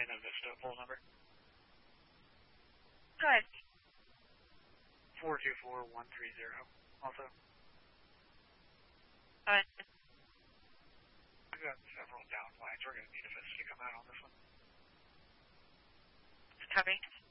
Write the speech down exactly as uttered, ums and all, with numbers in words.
and a Vista poll number. Go ahead. four two four one three zero. Also. Go ahead. We've got several down lines. We're going to need a Vista to come out on this one. Copy.